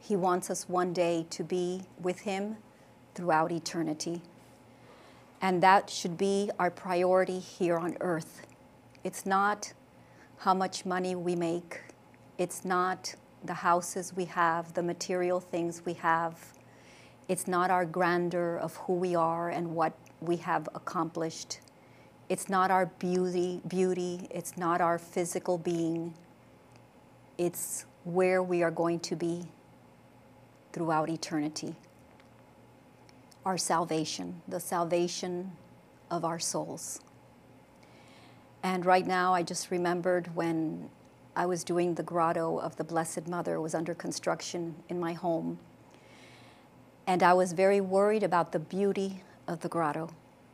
He wants us one day to be with him throughout eternity. And that should be our priority here on earth. It's not how much money we make. It's not the houses we have, the material things we have. It's not our grandeur of who we are and what we have accomplished. It's not our beauty. It's not our physical being. It's where we are going to be throughout eternity. Our salvation, the salvation of our souls. And right now, I just remembered when I was doing the grotto of the Blessed Mother. It was under construction in my home. And I was very worried about the beauty of the grotto.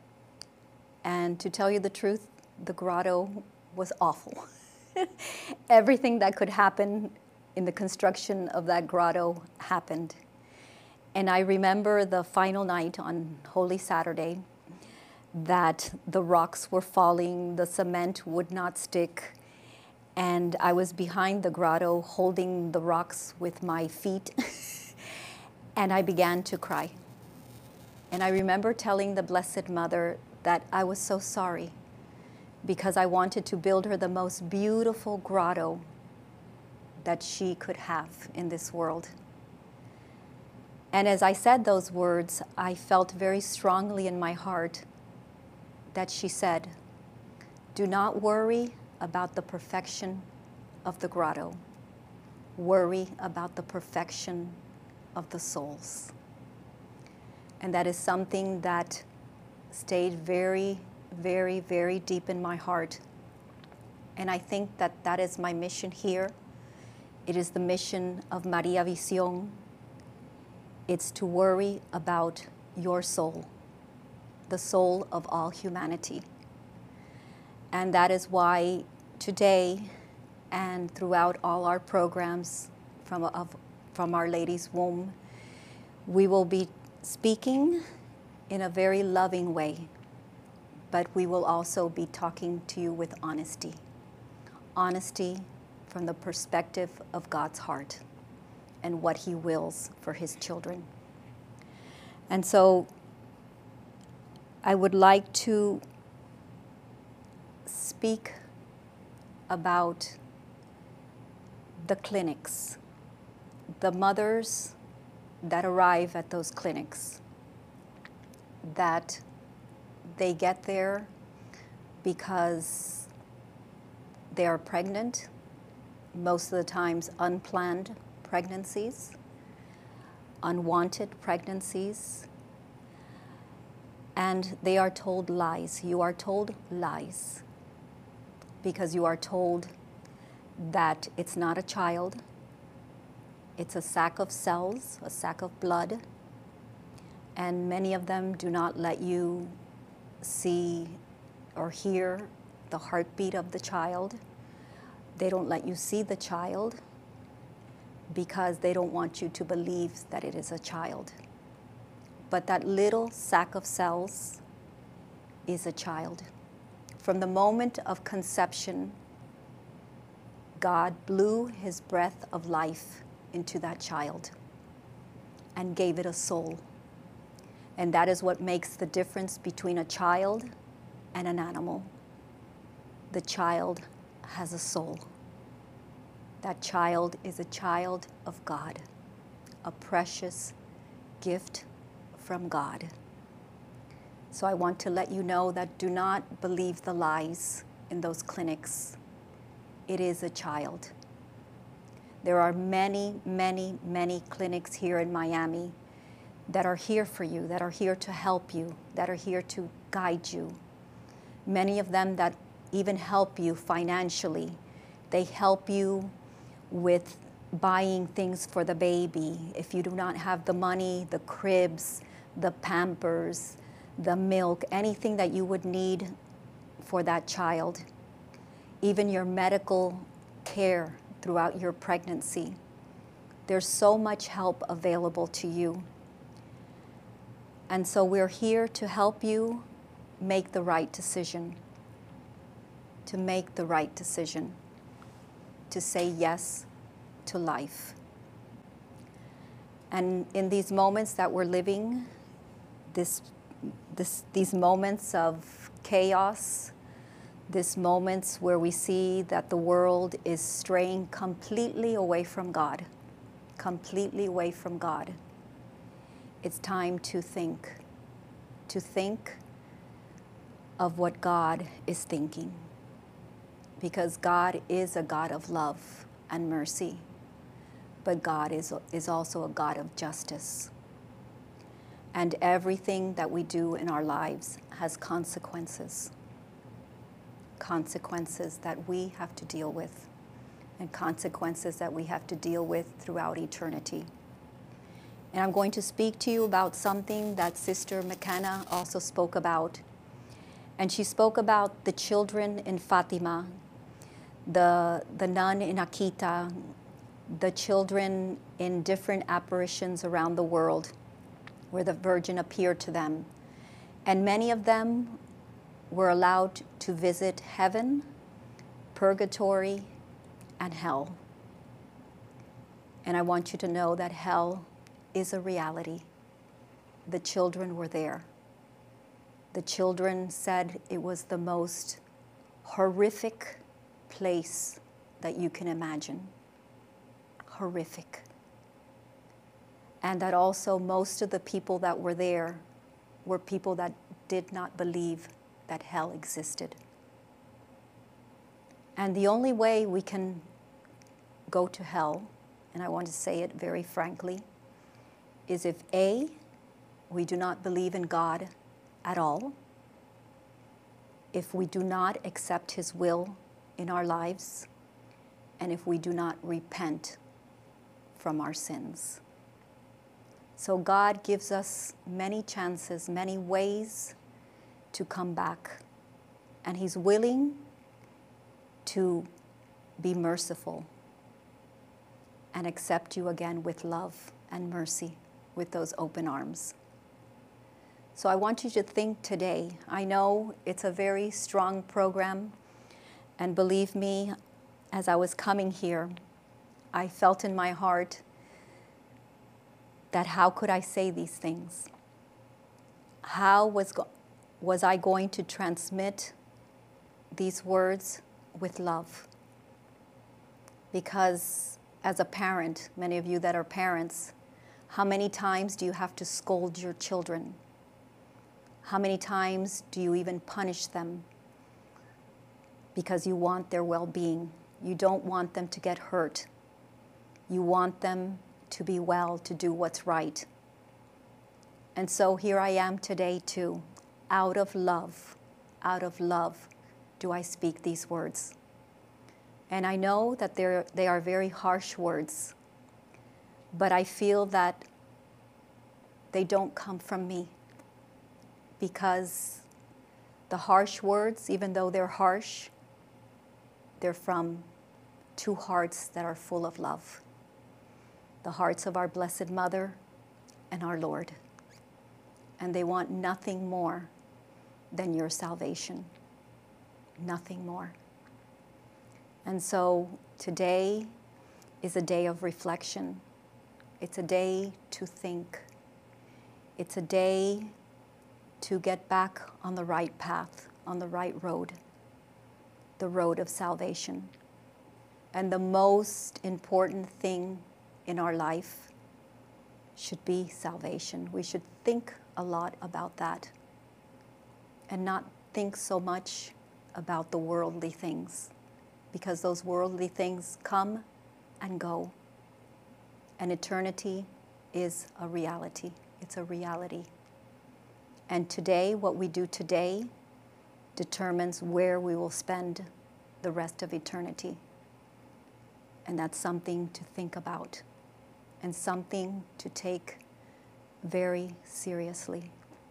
And to tell you the truth, the grotto was awful. Everything that could happen in the construction of that grotto happened. And I remember the final night on Holy Saturday that the rocks were falling, the cement would not stick, and I was behind the grotto holding the rocks with my feet, and I began to cry. And I remember telling the Blessed Mother that I was so sorry because I wanted to build her the most beautiful grotto that she could have in this world. And as I said those words, I felt very strongly in my heart that she said, "Do not worry about the perfection of the grotto. Worry about the perfection of the souls." And that is something that stayed very, very, very deep in my heart. And I think that that is my mission here. It is the mission of Maria Visión. It's to worry about your soul, the soul of all humanity. And that is why today and throughout all our programs from Our Lady's Womb, we will be speaking in a very loving way, but we will also be talking to you with honesty. Honesty from the perspective of God's heart and what He wills for His children. And so I would like to speak about the clinics, the mothers that arrive at those clinics, that they get there because they are pregnant, most of the times unplanned pregnancies, unwanted pregnancies, and they are told lies. You are told lies because you are told that it's not a child, it's a sack of cells, a sack of blood, and many of them do not let you see or hear the heartbeat of the child. They don't let you see the child because they don't want you to believe that it is a child. But that little sack of cells is a child. From the moment of conception, God blew His breath of life into that child and gave it a soul. And that is what makes the difference between a child and an animal. The child has a soul. That child is a child of God, a precious gift from God. So I want to let you know that do not believe the lies in those clinics. It is a child. There are many, many, many clinics here in Miami that are here for you, that are here to help you, that are here to guide you. Many of them that even help you financially. They help you with buying things for the baby. If you do not have the money, the cribs, the Pampers, the milk, anything that you would need for that child, even your medical care throughout your pregnancy. There's so much help available to you. And so we're here to help you make the right decision, to make the right decision, to say yes to life. And in these moments that we're living, these moments of chaos, these moments where we see that the world is straying completely away from God, completely away from God, it's time to think of what God is thinking. Because God is a God of love and mercy, but God is also a God of justice. And everything that we do in our lives has consequences. Consequences that we have to deal with, and consequences that we have to deal with throughout eternity. And I'm going to speak to you about something that Sister McKenna also spoke about. And she spoke about the children in Fatima, the nun in Akita, the children in different apparitions around the world where the Virgin appeared to them. And many of them were allowed to visit heaven, purgatory, and hell. And I want you to know that hell is a reality. The children were there. The children said it was the most horrific place that you can imagine. Horrific. And that also most of the people that were there were people that did not believe that hell existed. And the only way we can go to hell, and I want to say it very frankly, is if A, we do not believe in God at all, if we do not accept His will in our lives, and if we do not repent from our sins. So God gives us many chances, many ways to come back, and He's willing to be merciful and accept you again with love and mercy, with those open arms. So I want you to think today. I know it's a very strong program, and believe me, as I was coming here, I felt in my heart that how could I say these things? How was I going to transmit these words with love? Because as a parent, many of you that are parents, how many times do you have to scold your children? How many times do you even punish them because you want their well-being? You don't want them to get hurt. You want them to be well, to do what's right. And so here I am today too. Out of love do I speak these words. And I know that they are very harsh words, but I feel that they don't come from me, because the harsh words, even though they're harsh, they're from two hearts that are full of love. The hearts of our Blessed Mother and our Lord. And they want nothing more than your salvation. Nothing more. And so today is a day of reflection. It's a day to think. It's a day to get back on the right path, on the right road, the road of salvation. And the most important thing in our life should be salvation. We should think a lot about that and not think so much about the worldly things, because those worldly things come and go. And eternity is a reality. It's a reality. And today, what we do today determines where we will spend the rest of eternity. And that's something to think about and something to take very seriously.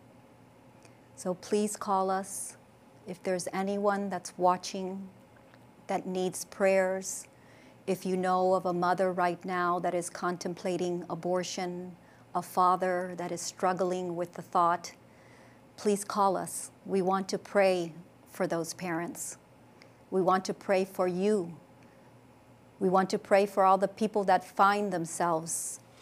So please call us if there's anyone that's watching that needs prayers. If you know of a mother right now that is contemplating abortion, a father that is struggling with the thought, please call us. We want to pray for those parents. We want to pray for you. We want to pray for all the people that find themselves